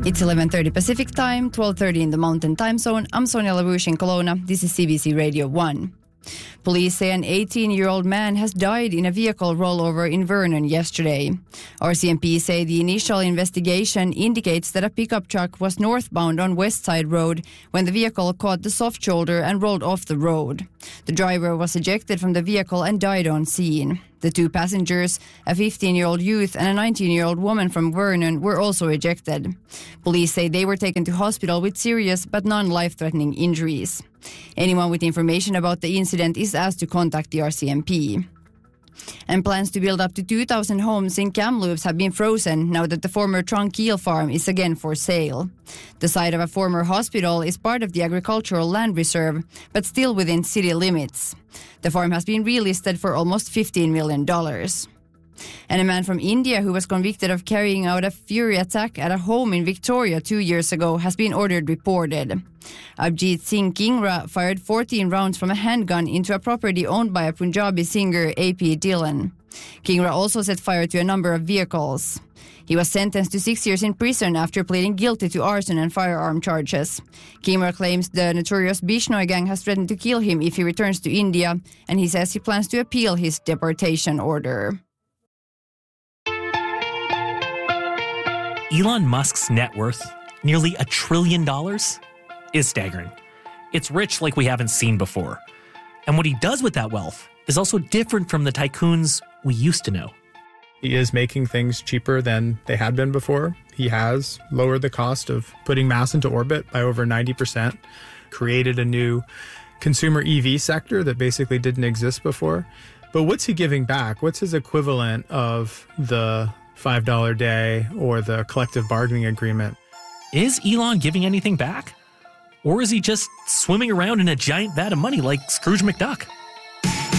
It's 11:30 Pacific Time, 12:30 in the Mountain Time Zone. I'm Sonia LaRouche in Kelowna. This is CBC Radio 1. Police say an 18-year-old man has died in a vehicle rollover in Vernon yesterday. RCMP say the initial investigation indicates that a pickup truck was northbound on West Side Road when the vehicle caught the soft shoulder and rolled off the road. The driver was ejected from the vehicle and died on scene. The two passengers, a 15-year-old youth and a 19-year-old woman from Vernon, were also ejected. Police say they were taken to hospital with serious but non-life-threatening injuries. Anyone with information about the incident is asked to contact the RCMP. And plans to build up to 2,000 homes in Kamloops have been frozen now that the former Tranquil farm is again for sale. The site of a former hospital is part of the agricultural land reserve, but still within city limits. The farm has been relisted for almost $15 million. And a man from India who was convicted of carrying out a fury attack at a home in Victoria 2 years ago has been ordered deported. Abjit Singh Kingra fired 14 rounds from a handgun into a property owned by a Punjabi singer, A.P. Dillon. Kingra also set fire to a number of vehicles. He was sentenced to 6 years in prison after pleading guilty to arson and firearm charges. Kingra claims the notorious Bishnoi gang has threatened to kill him if he returns to India, and he says he plans to appeal his deportation order. Elon Musk's net worth, nearly $1 trillion, is staggering. It's rich like we haven't seen before. And what he does with that wealth is also different from the tycoons we used to know. He is making things cheaper than they had been before. He has lowered the cost of putting mass into orbit by over 90%, created a new consumer EV sector that basically didn't exist before. But what's he giving back? What's his equivalent of the $5 day or the collective bargaining agreement? Is Elon giving anything back? Or is he just swimming around in a giant vat of money like Scrooge McDuck?